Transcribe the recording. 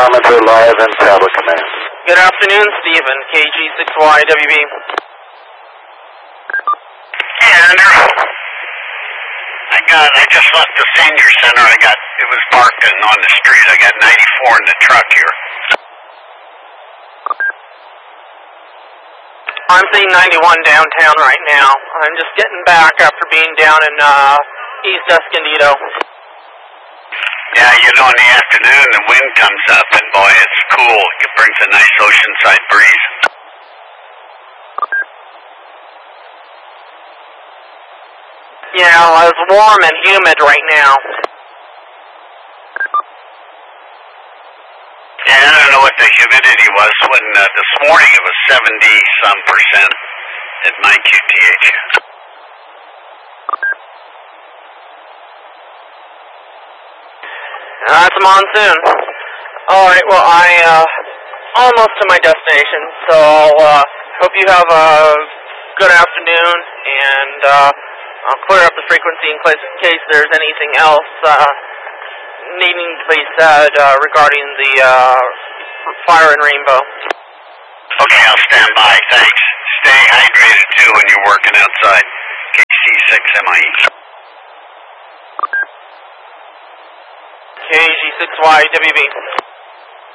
Commander live in Tower Command. Good afternoon, Stephen. KG6YWB. Yeah, Andrew. I just left the senior center. It was parked on the street. I got 94 in the truck here. I'm seeing 91 downtown right now. I'm just getting back after being down in East Escondido. Yeah, in the afternoon the wind comes up and boy, it's cool. It brings a nice oceanside breeze. Yeah, well, it's warm and humid right now. Yeah, I don't know what the humidity was when this morning it was 70-some% at my QTH. It's a monsoon. Alright, well, almost to my destination, so I'll hope you have a good afternoon, and I'll clear up the frequency in case there's anything else needing to be said regarding the fire in Rainbow. Okay, I'll stand by, thanks. Stay hydrated too when you're working outside. KC6MIE. KG6YWB.